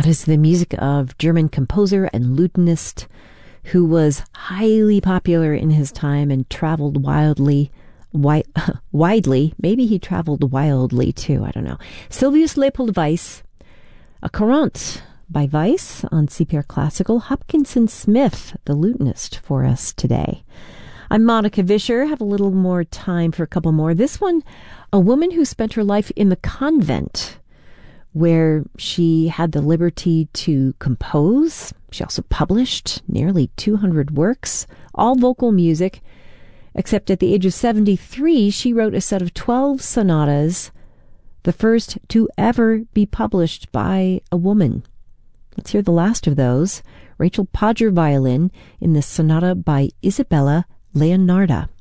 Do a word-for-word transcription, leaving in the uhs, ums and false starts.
That is the music of German composer and lutenist who was highly popular in his time and traveled wildly, wi- widely. Maybe he traveled wildly too, I don't know. Sylvius Leopold Weiss, a Courante by Weiss on C P R Classical. Hopkinson Smith, the lutenist, for us today. I'm Monica Vischer. Have a little more time for a couple more. This one, a woman who spent her life in the convent, where she had the liberty to compose. She also published nearly two hundred works, all vocal music, except at the age of seventy-three, she wrote a set of twelve sonatas, the first to ever be published by a woman. Let's hear the last of those. Rachel Podger violin in the sonata by Isabella Leonarda.